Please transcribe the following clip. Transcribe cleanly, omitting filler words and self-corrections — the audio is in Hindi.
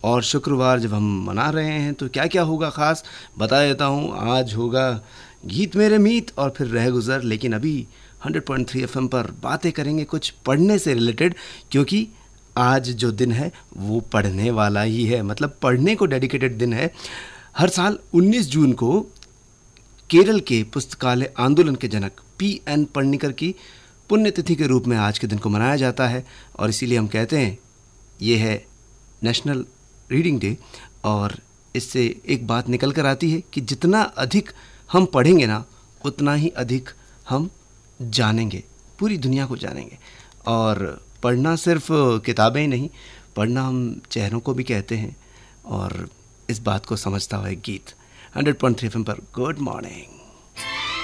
और शुक्रवार जब हम मना रहे हैं तो क्या क्या होगा ख़ास बता देता हूँ। आज होगा गीत मेरे मीत और फिर रह गुज़र, लेकिन अभी 100.3 FM पर बातें करेंगे कुछ पढ़ने से रिलेटेड, क्योंकि आज जो दिन है वो पढ़ने वाला ही है, मतलब पढ़ने को डेडिकेटेड दिन है। हर साल 19 जून को केरल के पुस्तकालय आंदोलन के जनक P.N. पणनिकर की पुण्यतिथि के रूप में आज के दिन को मनाया जाता है, और इसीलिए हम कहते हैं ये है नेशनल रीडिंग डे। और इससे एक बात निकल कर आती है कि जितना अधिक हम पढ़ेंगे ना, उतना ही अधिक हम जानेंगे, पूरी दुनिया को जानेंगे। और पढ़ना सिर्फ किताबें ही नहीं, पढ़ना हम चेहरों को भी कहते हैं, और इस बात को समझता हुआ एक गीत 100.3 FM पर गुड मॉर्निंग।